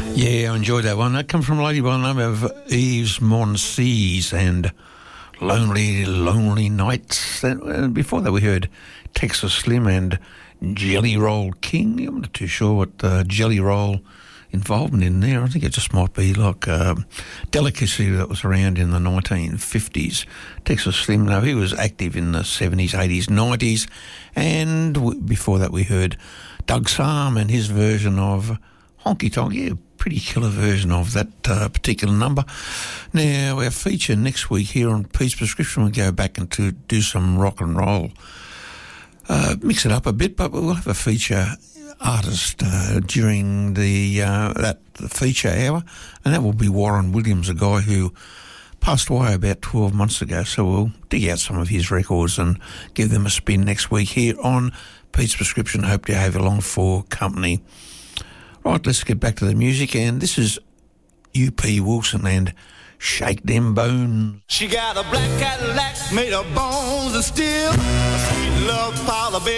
Yeah, I enjoyed that one. That comes from a lady by the name of Yves Monsees and Lonely, Lonely Nights. And before that we heard Texas Slim and Jelly Roll King. I'm not too sure what Jelly Roll involvement in there. I think it just might be like a delicacy that was around in the 1950s. Texas Slim, no, he was active in the 70s, 80s, 90s. And before that we heard Doug Sarm and his version of Honky Tonk. Yeah, pretty killer version of that particular number. Now, our feature next week here on Pete's Prescription, we'll go back and to do some rock and roll. Mix it up a bit, but we'll have a feature artist during the feature hour, and that will be Warren Williams, a guy who passed away about 12 months ago. So we'll dig out some of his records and give them a spin next week here on Pete's Prescription. Hope to have you along for company. Right, let's get back to the music, and this is U.P. Wilson and Shake Them Bones. She got a black Cadillac made of bones of steel, a sweet love pile of